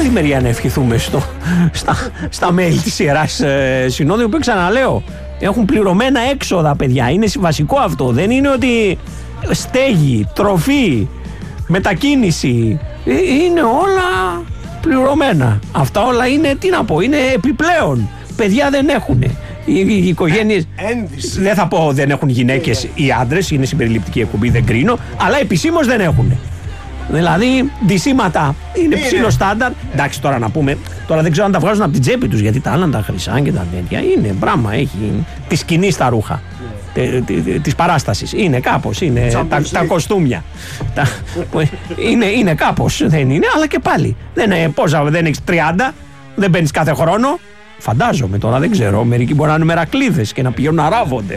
άλλη μεριά να ευχηθούμε στα μέλη της Ιεράς Συνόδου, που ξαναλέω, έχουν πληρωμένα έξοδα, παιδιά. Είναι βασικό αυτό. Δεν είναι ότι στέγη, τροφή, μετακίνηση, είναι όλα πληρωμένα. Αυτά όλα είναι, τι να πω, είναι επιπλέον. Παιδιά δεν έχουν. Οι οικογένειες, δεν θα πω δεν έχουν γυναίκες ή άντρες, είναι συμπεριληπτική εκπομπή, δεν κρίνω, αλλά επισήμως δεν έχουν. Δηλαδή, ντυσίματα είναι ψηλό στάνταρ. Εντάξει, τώρα να πούμε, τώρα δεν ξέρω αν τα βγάζουν από την τσέπη τους, γιατί τα άλλα τα χρυσά και τα τέτοια είναι πράγμα, έχει τη σκηνή στα ρούχα της παράστασης. Είναι κάπως, είναι τα κοστούμια. Είναι κάπως, δεν είναι, αλλά και πάλι. Δεν έχεις 30, δεν μπαίνεις κάθε χρόνο. Φαντάζομαι τώρα, δεν ξέρω. Μερικοί μπορεί να είναι μερακλείδες και να πηγαίνουν να ράβονται.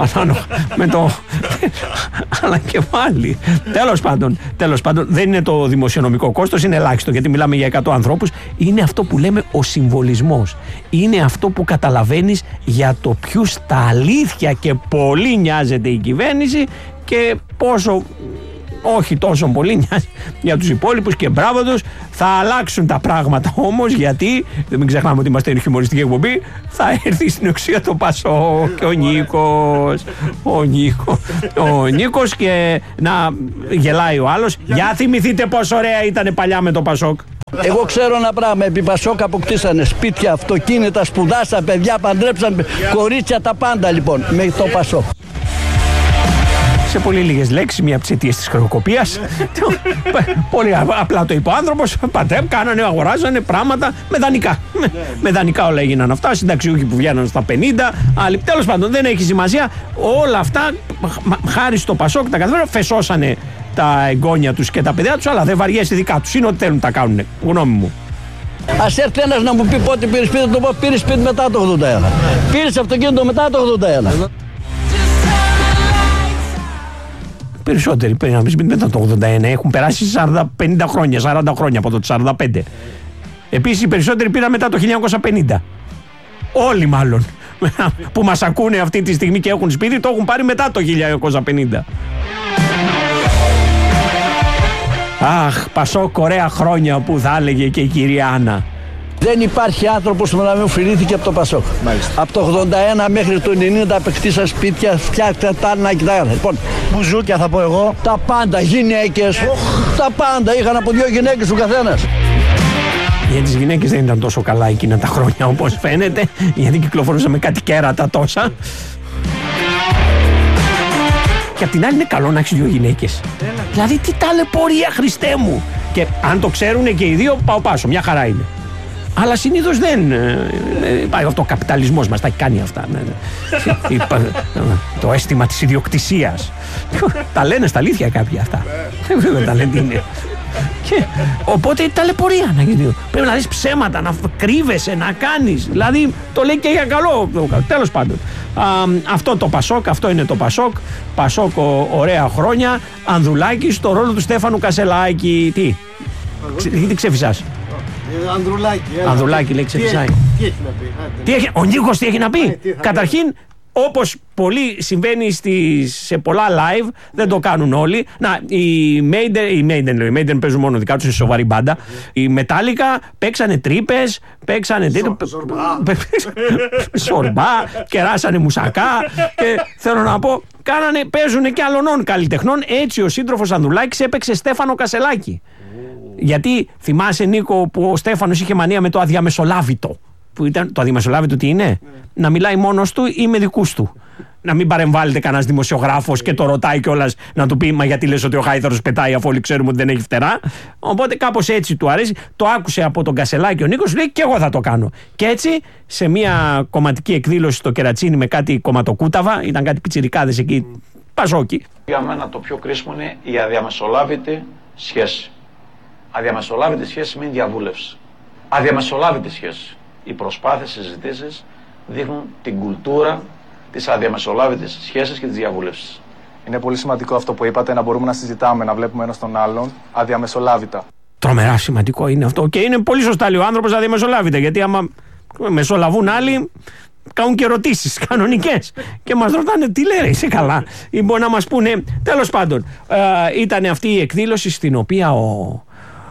Αλλά και πάλι. Τέλος πάντων, δεν είναι το δημοσιονομικό κόστος, είναι ελάχιστο, γιατί μιλάμε για 100 ανθρώπους. Είναι αυτό που λέμε ο συμβολισμός. Είναι αυτό που καταλαβαίνεις για το ποιους τα αλήθεια και πολύ νοιάζεται η κυβέρνηση και πόσο. Όχι τόσο πολύ νοιάζει για τους υπόλοιπους, και μπράβο τους. Θα αλλάξουν τα πράγματα όμως, γιατί δεν μην ξεχνάμε ότι είμαστε χιουμοριστική εκπομπή. Θα έρθει στην εξουσία το Πασόκ και ο Νίκος και να γελάει ο άλλος. Για θυμηθείτε πόσο ωραία ήταν παλιά με το Πασόκ. Εγώ ξέρω ένα πράγμα, επί Πασόκ αποκτήσανε σπίτια, αυτοκίνητα, σπουδάσαν παιδιά, παντρέψαν κορίτσια, τα πάντα λοιπόν με το Πασόκ. Σε πολύ λίγες λέξεις, μία από τις αιτίες της χρεοκοπίας. Πολύ απλά το είπε ο άνθρωπος. Κάνανε, αγοράζανε πράγματα με δανεικά. Με δανεικά όλα έγιναν αυτά. Συνταξιούχοι που βγαίναν στα 50. Άλλοι. Τέλος πάντων, δεν έχει σημασία. Όλα αυτά, χάρη στο Πασόκ, τα καταφέραν. Φεσώσανε τα εγγόνια τους και τα παιδιά τους, αλλά δεν βαριέσαι δικά τους. Είναι ό,τι θέλουν τα κάνουν. Γνώμη μου. Ας έρθει ένας να μου πει πότε πήρε σπίτι, το πω πήρε σπίτι μετά το 81. Πήρε αυτοκίνητο μετά το 81. Περισσότεροι μετά το 81 έχουν περάσει 50 χρόνια, 40 χρόνια από το 45. Επίσης οι περισσότεροι πήραν μετά το 1950. Όλοι μάλλον που μας ακούνε αυτή τη στιγμή και έχουν σπίτι, το έχουν πάρει μετά το 1950. Αχ, Πασόκ, ωραία χρόνια που θα έλεγε και η κυρία Άννα. Δεν υπάρχει άνθρωπος που να μην ωφελήθηκε από το Πασόκ. Μάλιστα. Από το 81 μέχρι το 90 απεκτήσα σπίτια, φτιάξα τα άλλα και τα άλλα. Λοιπόν, μπουζούκια θα πω εγώ. Τα πάντα, γυναίκες. Τα πάντα. Είχαν από 2 γυναίκες ο καθένας. Για τις γυναίκες δεν ήταν τόσο καλά εκείνα τα χρόνια όπως φαίνεται, γιατί κυκλοφορούσαμε με κάτι κέρατα τόσα. Και απ' την άλλη είναι καλό να έχεις 2 γυναίκες. Δηλαδή τι ταλαιπωρία, Χριστέ μου. Και αν το ξέρουν και οι δύο, πάω πάσο, μια χαρά είναι. Αλλά συνήθως δεν υπάρχει αυτό, ο καπιταλισμός μας τα έχει κάνει αυτά. Το αίσθημα της ιδιοκτησίας. Τα λένε στα αλήθεια κάποια αυτά. Δεν τα λένε τι είναι. Οπότε ταλαιπωρία να γίνει. Πρέπει να δεις ψέματα, να κρύβεσαι, να κάνεις. Δηλαδή το λέει και για καλό. Τέλος πάντων. Αυτό το Πασόκ, αυτό είναι το Πασόκ. Πασόκ, ωραία χρόνια. Ανδρουλάκη στο ρόλο του Στέφανου Κασελάκη. Τι ξεφυσάς? Ανδρουλάκη λέει, ξεφυσάει. Τι έχει να πει? Ο Νίκος τι έχει να πει? Καταρχήν, όπως πολύ συμβαίνει σε πολλά live, δεν το κάνουν όλοι. Να, οι Maiden παίζουν μόνο δικά τους, είναι σοβαρή μπάντα. Οι Metallica παίξανε τρύπες, παίξανε σορμπά, κεράσανε μουσακά και θέλω να πω, παίζουν και άλλων καλλιτεχνών. Έτσι ο σύντροφος Ανδρουλάκης έπαιξε Στέφανο Κασελάκη. Γιατί θυμάσαι, Νίκο, που ο Στέφανος είχε μανία με το αδιαμεσολάβητο. Που ήταν, το αδιαμεσολάβητο τι είναι? Να μιλάει μόνος του ή με δικούς του. Να μην παρεμβάλλεται κανένας δημοσιογράφος και το ρωτάει κιόλας να του πει, μα γιατί λες ότι ο Χάιθαρος πετάει, αφού όλοι ξέρουμε ότι δεν έχει φτερά. Οπότε κάπως έτσι του αρέσει. Το άκουσε από τον Κασελάκη ο Νίκος, λέει και εγώ θα το κάνω. Και έτσι σε μια κομματική εκδήλωση στο Κερατσίνι με κάτι κομματοκούταβα, ήταν κάτι πιτσιρικάδες εκεί, Πασόκι. Για μένα το πιο κρίσιμο είναι η αδιαμεσολάβητη σχέση. Αδιαμεσολάβητη σχέση σημαίνει διαβούλευση. Αδιαμεσολάβητη σχέση. Οι προσπάθειες, οι συζητήσεις δείχνουν την κουλτούρα της αδιαμεσολάβητης σχέσης και της διαβούλευσης. Είναι πολύ σημαντικό αυτό που είπατε, να μπορούμε να συζητάμε, να βλέπουμε ένας τον άλλον αδιαμεσολάβητα. Τρομερά σημαντικό είναι αυτό. Και είναι πολύ σωστά λέει ο άνθρωπος αδιαμεσολάβητα. Γιατί άμα μεσολαβούν άλλοι, κάνουν και ερωτήσεις κανονικές και μας ρωτάνε τι λέει, είσαι καλά, ή μπορεί να μας πούνε. Τέλος πάντων, ήταν αυτή η εκδήλωση στην οποία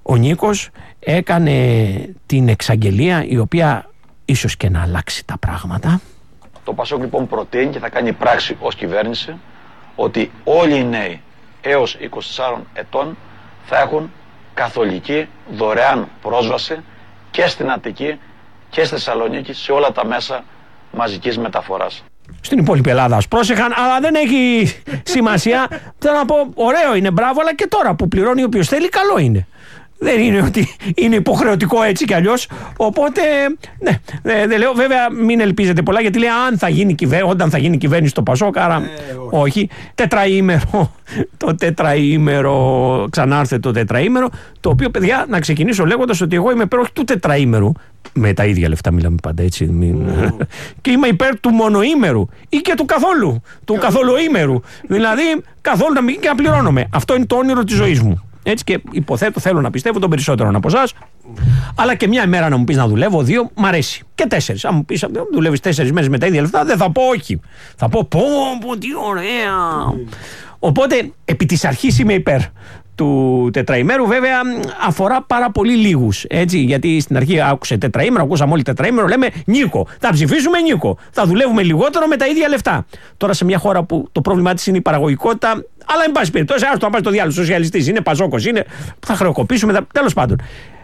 Ο Νίκος έκανε την εξαγγελία η οποία ίσως και να αλλάξει τα πράγματα. Το Πασόκ λοιπόν προτείνει και θα κάνει πράξη ως κυβέρνηση ότι όλοι οι νέοι έως 24 ετών θα έχουν καθολική δωρεάν πρόσβαση και στην Αττική και στη Θεσσαλονίκη σε όλα τα μέσα μαζικής μεταφοράς. Στην υπόλοιπη Ελλάδα ας πρόσεχαν, αλλά δεν έχει σημασία. Θέλω να πω, ωραίο είναι, μπράβο, αλλά και τώρα που πληρώνει όποιος θέλει, καλό είναι. Δεν είναι ότι είναι υποχρεωτικό έτσι κι αλλιώς. Οπότε, ναι, δεν λέω. Βέβαια, μην ελπίζετε πολλά, γιατί λέει όταν θα γίνει κυβέρνηση το Πασόκ, άρα όχι. Το τετραήμερο, ξανάρθε το τετραήμερο, το οποίο, παιδιά, να ξεκινήσω λέγοντας ότι εγώ είμαι υπέρ όχι του τετραήμερου. Με τα ίδια λεφτά μιλάμε πάντα, έτσι. Και είμαι υπέρ του μονοήμερου ή και του καθόλου. Του καθολοήμερου. Δηλαδή, καθόλου να μην και να πληρώνομαι. Αυτό είναι το όνειρο της ζωής μου. Έτσι, και υποθέτω, θέλω να πιστεύω τον περισσότερον από εσάς. Αλλά και μια ημέρα να μου πεις να δουλεύω, 2, μ' αρέσει. Και 4. Αν μου πεις δουλεύεις 4 μέρες με τα ίδια λεφτά, δεν θα πω όχι. Θα πω πω, τι ωραία. Οπότε, επί της αρχής είμαι υπέρ του τετραημέρου. Βέβαια, αφορά πάρα πολύ λίγους. Έτσι, γιατί στην αρχή άκουσε τετραήμερο, ακούσαμε όλοι τετραήμερο, λέμε Νίκο. Θα ψηφίσουμε Νίκο. Θα δουλεύουμε λιγότερο με τα ίδια λεφτά. Τώρα, σε μια χώρα που το πρόβλημά της είναι η παραγωγικότητα, αλλά εν πάση περιπτώσει, άστο να πάει στο διάλογο. Σοσιαλιστής είναι, Πασόκος είναι, θα χρεοκοπήσουμε. Τέλος πάντων.